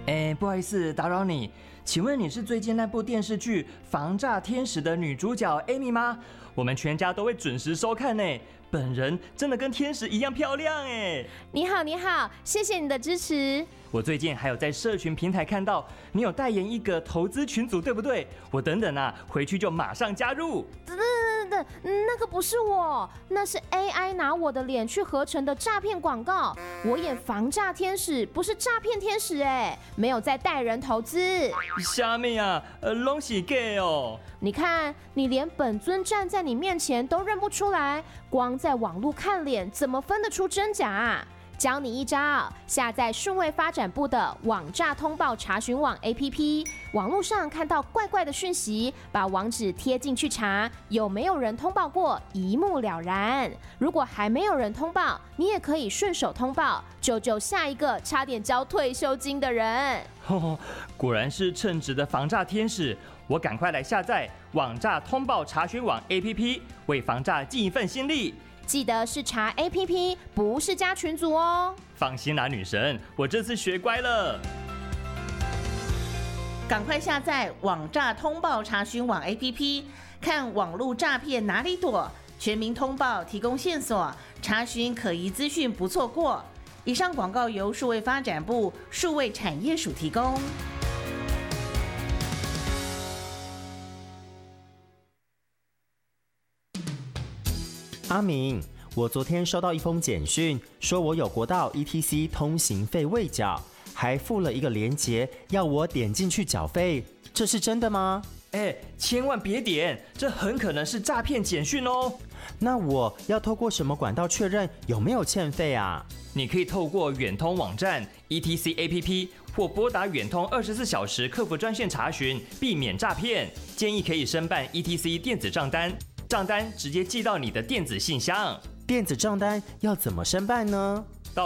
不好意思打扰你，请问你是最近那部电视剧《防诈天使》的女主角 Amy 吗？我们全家都会准时收看呢，本人真的跟天使一样漂亮哎！ 你好，你好，谢谢你的支持。 我最近还有在社群平台看到你有代言一个投资群组，对不对？我等等啊，回去就马上加入。 那个不是我，那是 AI 拿我的脸去合成的诈骗广告。我演防诈天使，不是诈骗天使哎，没有在带人投资。 虾米啊，拢是假哦！ 你看，你连本尊站在你面前都认不出来，光在网络看脸，怎么分得出真假啊？教你一招，下载数位发展部的网诈通报查询网 APP， 网络上看到怪怪的讯息，把网址贴进去查，有没有人通报过，一目了然。如果还没有人通报，你也可以顺手通报，救下一个差点交退休金的人。 果然是称职的防诈天使，我赶快来下载网诈通报查询网 APP， 为防诈尽一份心力。 记得是查 APP， 不是加群组哦。 放心啦，女神，我这次学乖了。 赶快下载网诈通报查询网 APP， 看网络诈骗哪里躲，全民通报提供线索，查询可疑资讯不错过。以上广告由数位发展部数位产业署提供。 阿明，我昨天收到一封简讯，说我有国道 ETC 通行费未缴，还附了一个连结，要我点进去缴费，这是真的吗？ 千万别点，这很可能是诈骗简讯哦。 那我要透过什么管道确认有没有欠费啊？ 你可以透过远通网站、ETC APP 或拨打远通24小时客服专线查询，避免诈骗。建议可以申办 ETC 电子账单。账单直接寄到你的电子信箱。 电子账单要怎么申办呢？